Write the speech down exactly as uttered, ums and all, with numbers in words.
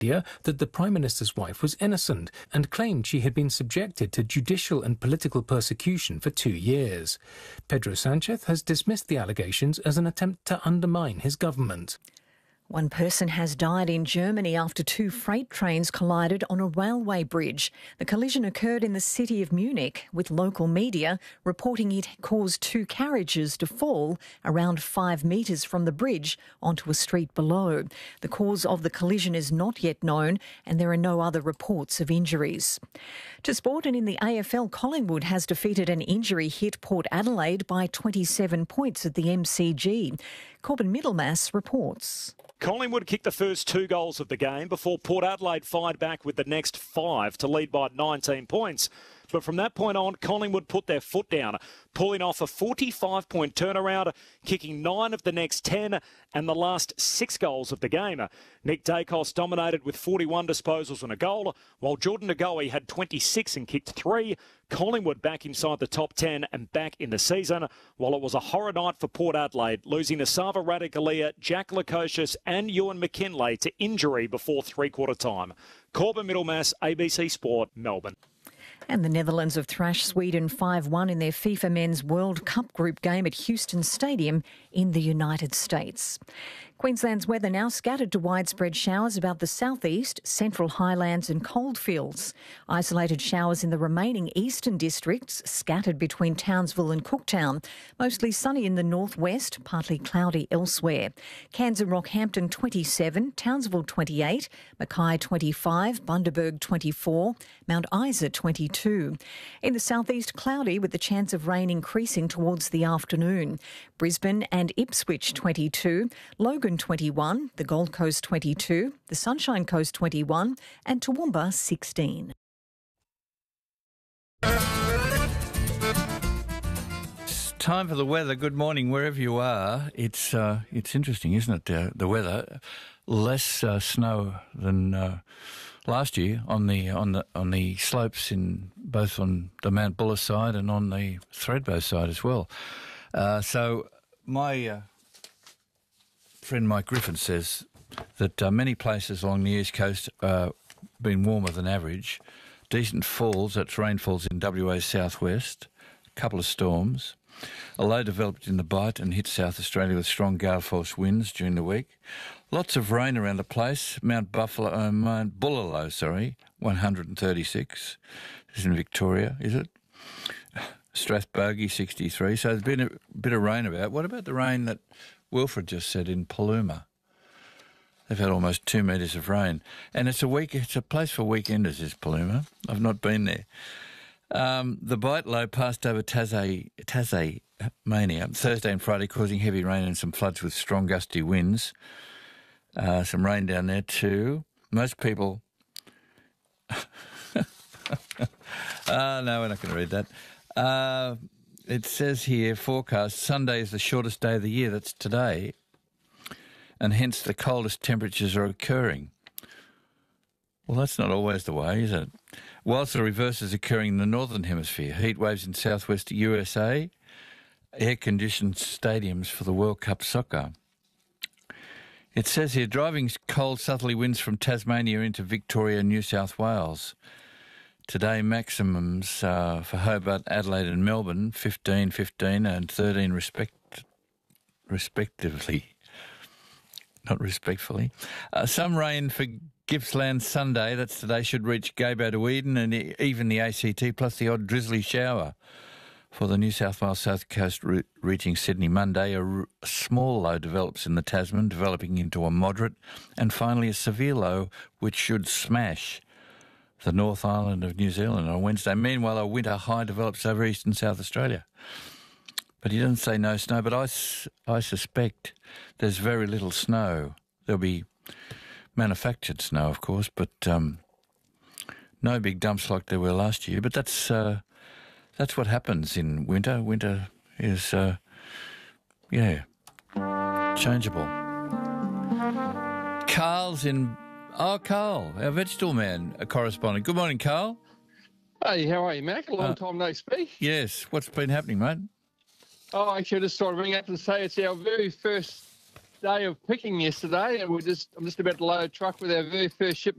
media that the Prime Minister's wife was innocent and claimed she had been subjected to judicial and political persecution for two years. Pedro Sanchez has dismissed the allegations as an attempt to undermine his government. One person has died in Germany after two freight trains collided on a railway bridge. The collision occurred in the city of Munich, with local media reporting it caused two carriages to fall around five metres from the bridge onto a street below. The cause of the collision is not yet known, and there are no other reports of injuries. To sport, and in the A F L, Collingwood has defeated an injury-hit Port Adelaide by twenty-seven points at the M C G. Corbin Middlemass reports. Collingwood kicked the first two goals of the game before Port Adelaide fired back with the next five to lead by nineteen points. But from that point on, Collingwood put their foot down, pulling off a forty-five point turnaround, kicking nine of the next ten and the last six goals of the game. Nick Dacos dominated with forty-one disposals and a goal, while Jordan Ngoe had twenty-six and kicked three. Collingwood back inside the top ten and back in the season, while it was a horror night for Port Adelaide, losing Asava Radikalia, Jack Lukosius and Ewan McKinlay to injury before three-quarter time. Corbin Middlemass, A B C Sport, Melbourne. And the Netherlands have thrashed Sweden five one in their FIFA Men's World Cup group game at Houston Stadium in the United States. Queensland's weather now scattered to widespread showers about the southeast, central highlands and coalfields. Isolated showers in the remaining eastern districts, scattered between Townsville and Cooktown. Mostly sunny in the northwest, partly cloudy elsewhere. Cairns and Rockhampton twenty-seven, Townsville twenty-eight, Mackay twenty-five, Bundaberg twenty-four, Mount Isa twenty-two. In the southeast, cloudy with the chance of rain increasing towards the afternoon. Brisbane and Ipswich twenty-two, Logan twenty-one, the Gold Coast twenty-two, the Sunshine Coast twenty-one and Toowoomba sixteen. It's time for the weather. Good morning, wherever you are. It's uh, it's interesting, isn't it, uh, the weather? Less uh, snow than uh, last year on the on the on the slopes in both on the Mount Buller side and on the Thredbo side as well. Uh, so my uh, friend Mike Griffin says that uh, many places along the east coast uh, been warmer than average. Decent falls, that's rainfalls in W A's southwest, a couple of storms. A low developed in the Bight and hit South Australia with strong gale force winds during the week. Lots of rain around the place. Mount Buffalo, uh, Mount Bullaloo, sorry, one hundred thirty-six. This is in Victoria, is it? Strathbogie, sixty-three. So there's been a bit of rain about. What about the rain that Wilfred just said in Paluma? They've had almost two metres of rain. And it's a week. It's a place for weekenders, is Paluma. I've not been there. Um, the Bight low passed over Tassie, Tasmania Thursday and Friday, causing heavy rain and some floods with strong gusty winds. Uh, some rain down there too. Most people... uh, no, we're not going to read that. Uh, it says here, forecast, Sunday is the shortest day of the year. That's today. And hence the coldest temperatures are occurring. Well, that's not always the way, is it? Whilst the reverse is occurring in the Northern Hemisphere, heat waves in southwest U S A, air-conditioned stadiums for the World Cup soccer. It says here, driving cold southerly winds from Tasmania into Victoria and New South Wales. Today, maximums uh, for Hobart, Adelaide and Melbourne, fifteen, fifteen and thirteen respect, respectively. Not respectfully. Uh, some rain for Gippsland Sunday, that's today, should reach Gaybo to Eden and even the A C T, plus the odd drizzly shower for the New South Wales South Coast re- reaching Sydney Monday. A, r- a small low develops in the Tasman, developing into a moderate, and finally a severe low, which should smash the North Island of New Zealand on Wednesday. Meanwhile, a winter high develops over eastern South Australia. But he doesn't say no snow, but I, I suspect there's very little snow. There'll be manufactured snow, of course, but um, no big dumps like there were last year. But that's uh, that's what happens in winter. Winter is, uh, yeah, changeable. Carl's in... Oh, Carl, our vegetable man, a correspondent. Good morning, Carl. Hey, how are you, Mac? A long uh, time no speak. Yes. What's been happening, mate? Oh, actually, I just thought I'd ring up and say it's our very first day of picking yesterday, and we're just I'm just about to load a truck with our very first shipment